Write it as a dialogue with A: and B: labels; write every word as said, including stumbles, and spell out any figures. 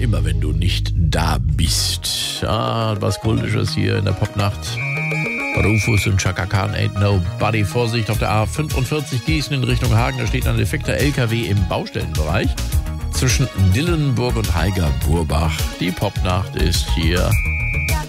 A: immer wenn du nicht da bist. Ah, was Kultisches hier in der Popnacht. Rufus und Chaka Khan, Ain't Nobody. Vorsicht auf der A fünfundvierzig Gießen in Richtung Hagen. Da steht ein defekter L K W im Baustellenbereich. Zwischen Dillenburg und Heiger-Burbach. Die Popnacht ist hier.